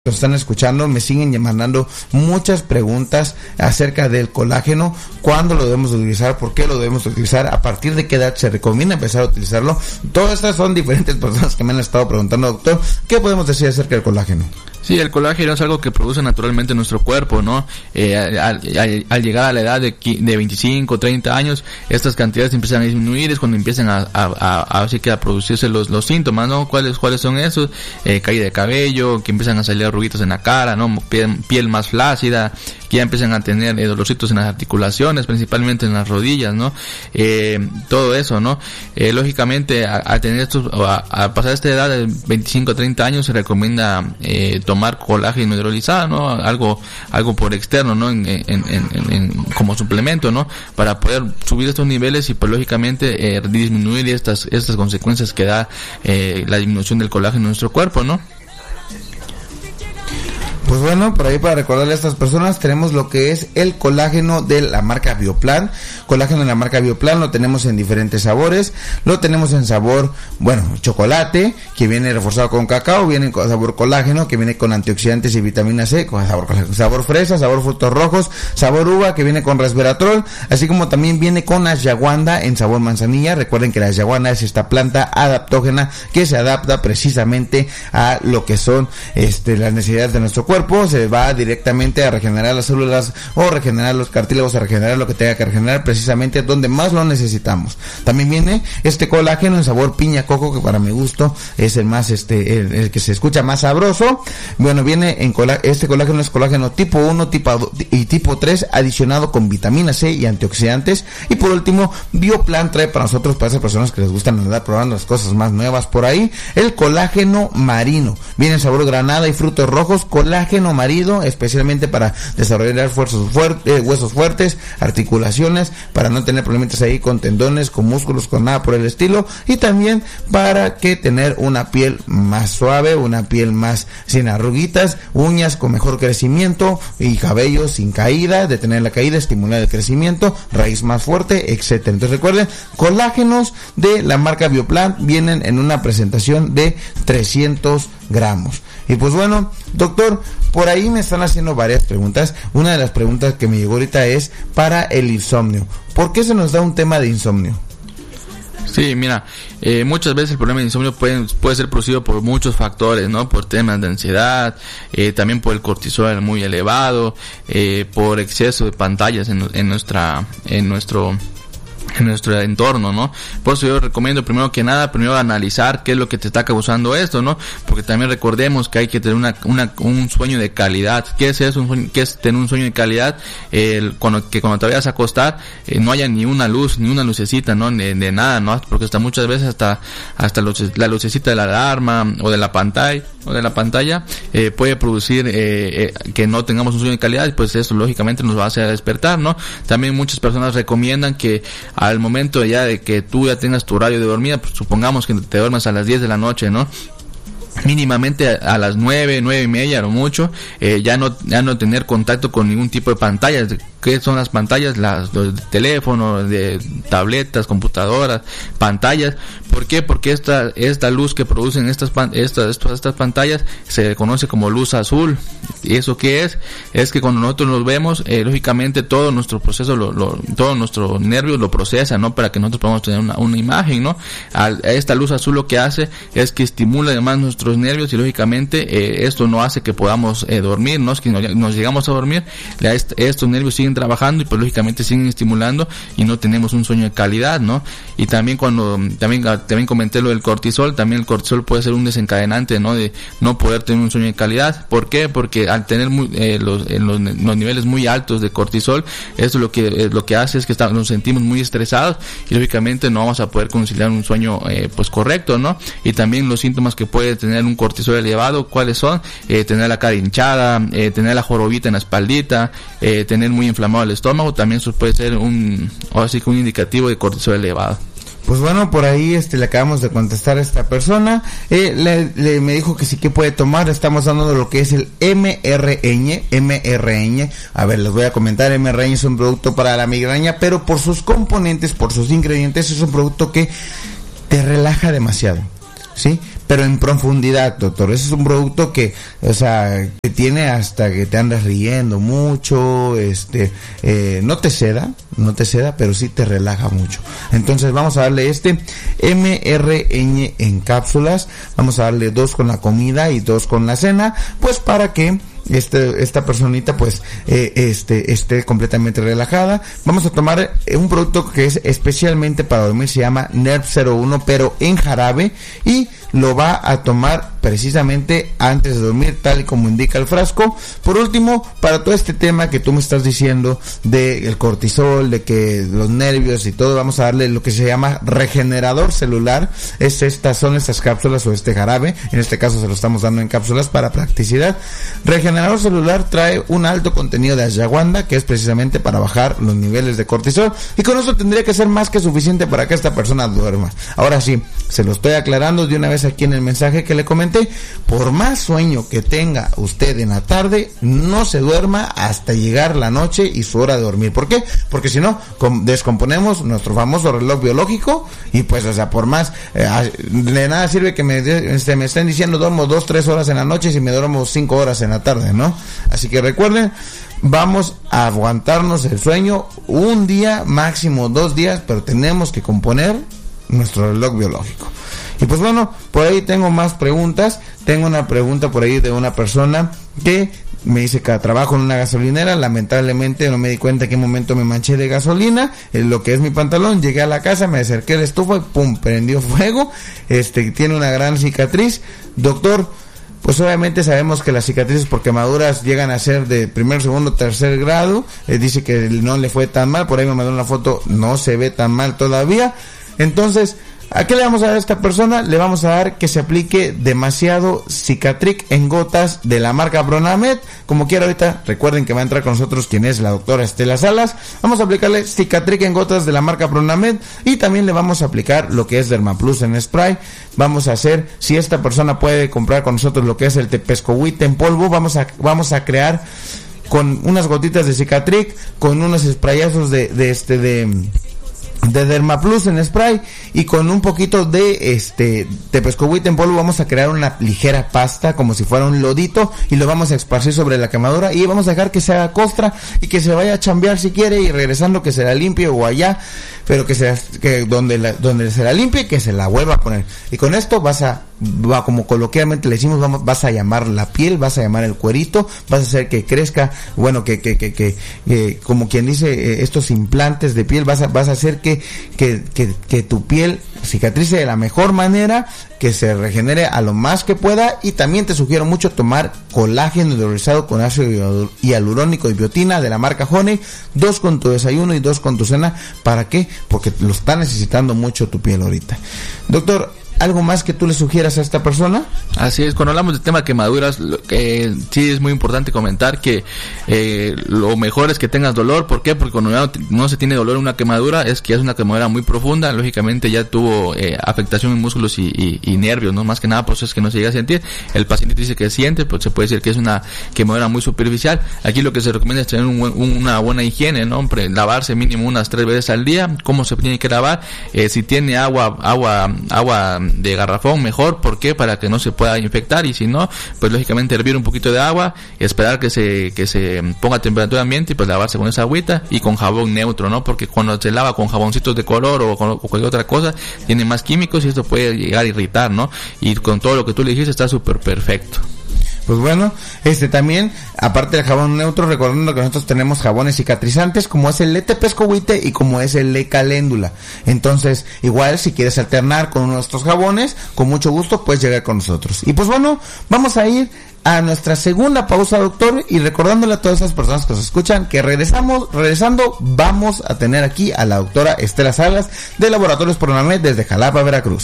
Nos están escuchando, me siguen mandando muchas preguntas acerca del colágeno, cuándo lo debemos utilizar, por qué lo debemos utilizar, a partir de qué edad se recomienda empezar a utilizarlo. Todas estas son diferentes personas que me han estado preguntando, doctor, ¿qué podemos decir acerca del colágeno? Sí, el colágeno es algo que produce naturalmente nuestro cuerpo, ¿no? Al llegar a la edad de 25, 30 años, estas cantidades empiezan a disminuir, es cuando empiezan así que a producirse los síntomas, ¿no? ¿Cuáles son esos? Caída de cabello, que empiezan a salir arruguitas en la cara, ¿no? Piel más flácida, que ya empiezan a tener dolorcitos en las articulaciones, principalmente en las rodillas, ¿no? Todo eso, ¿no? Lógicamente, a pasar esta edad de 25 a 30 años, se recomienda tomar colágeno hidrolizado, ¿no? Algo por externo, ¿no? Como suplemento, ¿no? Para poder subir estos niveles y, pues, lógicamente, disminuir estas consecuencias que da la disminución del colágeno en nuestro cuerpo, ¿no? Pues bueno, por ahí para recordarle a estas personas, tenemos lo que es el colágeno de la marca Bioplan. Colágeno de la marca Bioplan lo tenemos en diferentes sabores. Lo tenemos en sabor, chocolate, que viene reforzado con cacao, viene con sabor colágeno, que viene con antioxidantes y vitamina C, con sabor fresa, sabor frutos rojos, sabor uva, que viene con resveratrol, así como también viene con ashwagandha en sabor manzanilla. Recuerden que la ashwagandha es esta planta adaptógena que se adapta precisamente a lo que son las necesidades de nuestro cuerpo. Se va directamente a regenerar las células o regenerar los cartílagos, a regenerar lo que tenga que regenerar precisamente donde más lo necesitamos. También viene este colágeno en sabor piña coco, que para mi gusto es el más el que se escucha más sabroso. Bueno, viene este colágeno es colágeno tipo 1, tipo 2 y tipo 3 adicionado con vitamina C y antioxidantes. Y por último, Bioplan trae para nosotros, para esas personas que les gustan andar probando las cosas más nuevas por ahí, el colágeno marino. Viene en sabor granada y frutos rojos, colágeno marino, especialmente para desarrollar huesos fuertes, articulaciones, para no tener problemas ahí con tendones, con músculos, con nada por el estilo, y también para que tener una piel más suave, una piel más sin arruguitas, uñas con mejor crecimiento y cabello sin caída, detener la caída, estimular el crecimiento, raíz más fuerte, etcétera. Entonces recuerden, colágenos de la marca Bioplan vienen en una presentación de 300 gramos. Y pues bueno, doctor, por ahí me están haciendo varias preguntas. Una de las preguntas que me llegó ahorita es para el insomnio. ¿Por qué se nos da un tema de insomnio? Sí, mira, muchas veces el problema de insomnio puede ser producido por muchos factores, ¿no? Por temas de ansiedad, también por el cortisol muy elevado, por exceso de pantallas en nuestro entorno, ¿no? Por eso yo recomiendo primero analizar qué es lo que te está causando esto, ¿no? Porque también recordemos que hay que tener un sueño de calidad. ¿Qué es eso? ¿Qué es tener un sueño de calidad? Cuando te vayas a acostar, no haya ni una luz, ni una lucecita, ¿no? De nada, ¿no? Porque muchas veces hasta la lucecita de la alarma o de la pantalla puede producir que no tengamos un sueño de calidad, y pues eso lógicamente nos va a hacer despertar, ¿no? También muchas personas recomiendan que al momento ya de que tú ya tengas tu horario de dormida, pues supongamos que te duermas a las 10 de la noche, ¿no? Mínimamente a las 9:30 a lo mucho, ya no tener contacto con ningún tipo de pantallas. ¿Qué son las pantallas? Los de teléfono, de tabletas, computadoras, pantallas. ¿Por qué? Porque esta luz que producen estas pantallas se conoce como luz azul. ¿Y eso qué es? Es que cuando nosotros nos vemos, lógicamente todo nuestro proceso, todo nuestro nervio lo procesa, ¿no? Para que nosotros podamos tener una imagen, ¿no? Esta luz azul lo que hace es que estimula además nuestros nervios, y lógicamente esto no hace que podamos dormir, ¿no? Es que nos llegamos a dormir, estos nervios siguen trabajando y pues lógicamente siguen estimulando y no tenemos un sueño de calidad, ¿no? Y también también comenté lo del cortisol. También el cortisol puede ser un desencadenante, ¿no? De no poder tener un sueño de calidad. ¿Por qué? Porque al tener los niveles muy altos de cortisol, eso lo que hace es que nos sentimos muy estresados y lógicamente no vamos a poder conciliar un sueño pues correcto, ¿no? Y también los síntomas que puede tener un cortisol elevado, ¿cuáles son? Tener la cara hinchada, tener la jorobita en la espaldita, tener muy inflamado el estómago, también eso puede ser un indicativo de cortisol elevado. Pues bueno, por ahí le acabamos de contestar a esta persona. Me dijo que sí que puede tomar. Estamos dando de lo que es el MRN. A ver, les voy a comentar. MRN es un producto para la migraña, pero por sus componentes, por sus ingredientes, es un producto que te relaja demasiado, ¿sí? pero en profundidad, doctor. Ese es un producto que, o sea, que tiene hasta que te andas riendo mucho, no te seda, pero sí te relaja mucho. Entonces vamos a darle MRN en cápsulas, vamos a darle 2 con la comida y 2 con la cena, pues para que esta personita pues esté completamente relajada. Vamos a tomar un producto que es especialmente para dormir, se llama Nerv 01, pero en jarabe, y lo va a tomar precisamente antes de dormir, tal y como indica el frasco. Por último, para todo este tema que tú me estás diciendo del cortisol, de que los nervios y todo, vamos a darle lo que se llama regenerador celular. Son estas cápsulas o este jarabe, en este caso se lo estamos dando en cápsulas para practicidad. Regenerador celular trae un alto contenido de ashwagandha, que es precisamente para bajar los niveles de cortisol, y con eso tendría que ser más que suficiente para que esta persona duerma. Ahora sí, se lo estoy aclarando de una vez aquí en el mensaje que le comenté: por más sueño que tenga usted en la tarde, no se duerma hasta llegar la noche y su hora de dormir. ¿Por qué? Porque si no, descomponemos nuestro famoso reloj biológico, y pues, o sea, por más, de nada sirve que me estén diciendo duermo 2-3 horas en la noche si me duermo 5 horas en la tarde, ¿no? Así que recuerden, vamos a aguantarnos el sueño un día, máximo 2 días, pero tenemos que componer nuestro reloj biológico. Y pues bueno, por ahí tengo más preguntas. Tengo una pregunta por ahí de una persona que me dice que trabajo en una gasolinera. Lamentablemente no me di cuenta en qué momento me manché de gasolina, lo que es mi pantalón. Llegué a la casa, me acerqué a la estufa y pum, prendió fuego. Tiene una gran cicatriz. Doctor, pues obviamente sabemos que las cicatrices por quemaduras llegan a ser de primer, segundo, tercer grado. Dice que no le fue tan mal. Por ahí me mandó una foto, no se ve tan mal todavía. Entonces, ¿a qué le vamos a dar a esta persona? Le vamos a dar que se aplique demasiado Cicatric en gotas de la marca Bronamed. Como quiera, ahorita recuerden que va a entrar con nosotros quien es la doctora Estela Salas. Vamos a aplicarle Cicatric en gotas de la marca Bronamed, y también le vamos a aplicar lo que es Dermaplus en spray. Vamos a hacer, si esta persona puede comprar con nosotros lo que es el Tepescohuite en polvo, vamos a crear con unas gotitas de Cicatric, con unos sprayazos de Dermaplus en spray, y con un poquito de Tepescohuite en polvo vamos a crear una ligera pasta como si fuera un lodito, y lo vamos a esparcir sobre la quemadura, y vamos a dejar que se haga costra y que se vaya a chambear si quiere, y regresando que se la limpie, o allá, pero que donde se la limpie, que se la vuelva a poner. Y con esto como coloquialmente le decimos, vas a llamar la piel, vas a llamar el cuerito, vas a hacer que crezca, bueno, que como quien dice, estos implantes de piel, vas a hacer que tu piel cicatrice de la mejor manera, que se regenere a lo más que pueda. Y también te sugiero mucho tomar colágeno hidrolizado con ácido hialurónico y biotina de la marca Honey, 2 con tu desayuno y 2 con tu cena. ¿Para qué? Porque lo está necesitando mucho tu piel ahorita. Doctor, ¿algo más que tú le sugieras a esta persona? Así es, cuando hablamos del tema de quemaduras, sí es muy importante comentar que lo mejor es que tengas dolor. ¿Por qué? Porque cuando no se tiene dolor en una quemadura, es que es una quemadura muy profunda, lógicamente ya tuvo afectación en músculos y nervios, ¿no? Más que nada, pues es que no se llega a sentir. El paciente dice que siente, pues se puede decir que es una quemadura muy superficial. Aquí lo que se recomienda es tener una buena higiene, ¿no? Lavarse mínimo unas 3 veces al día. ¿Cómo se tiene que lavar? Si tiene agua de garrafón, mejor. ¿Por qué? Para que no se pueda infectar, y si no, pues lógicamente hervir un poquito de agua, esperar que se ponga a temperatura ambiente, y pues lavarse con esa agüita y con jabón neutro, ¿no? Porque cuando se lava con jaboncitos de color o cualquier otra cosa, tiene más químicos y esto puede llegar a irritar, ¿no? Y con todo lo que tú le dijiste está súper perfecto. Pues bueno, también, aparte del jabón neutro, recordando que nosotros tenemos jabones cicatrizantes, como es el Tepescohuite y como es el Caléndula. Entonces, igual, si quieres alternar con uno de estos jabones, con mucho gusto puedes llegar con nosotros. Y pues bueno, vamos a ir a nuestra segunda pausa, doctor, y recordándole a todas esas personas que nos escuchan que regresando vamos a tener aquí a la doctora Estela Salas de Laboratorios Bronamed desde Jalapa, Veracruz.